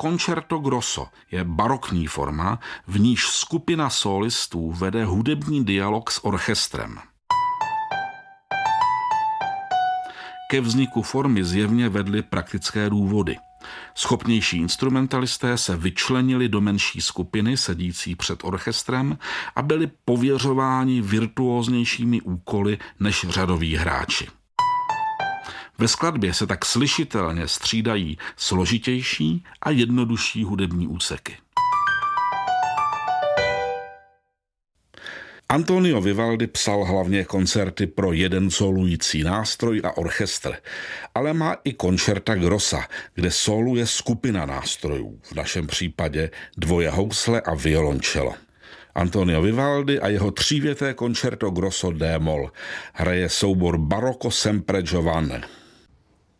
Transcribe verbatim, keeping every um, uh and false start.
Concerto grosso je barokní forma, v níž skupina solistů vede hudební dialog s orchestrem. Ke vzniku formy zjevně vedly praktické důvody. Schopnější instrumentalisté se vyčlenili do menší skupiny sedící před orchestrem a byli pověřováni virtuóznějšími úkoly než řadoví hráči. Ve skladbě se tak slyšitelně střídají složitější a jednodušší hudební úseky. Antonio Vivaldi psal hlavně koncerty pro jeden solující nástroj a orchestr, ale má i concerta grossa, kde soluje skupina nástrojů, v našem případě dvoje housle a violoncello. Antonio Vivaldi a jeho třívěté concerto grosso D-moll hraje soubor Barocco sempre giovane.